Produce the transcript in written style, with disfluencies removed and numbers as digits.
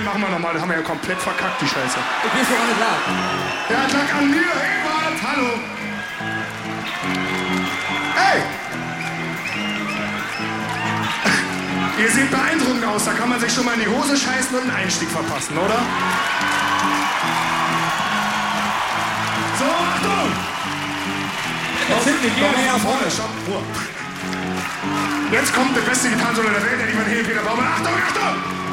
machen wir nochmal. Das haben wir ja komplett verkackt, die Scheiße. Ich bin schon nicht klar. Ja, das lag an mir. Ebert, hallo. Hey! Ihr seht beeindruckend aus. Da kann man sich schon mal in die Hose scheißen und einen Einstieg verpassen, oder? So, Achtung! Jetzt sind wir wieder näher vorne. Stopp, Ruhe. Jetzt kommt der beste Gitarrensolo der Welt, der die man hier Peter Baumann. Achtung, Achtung!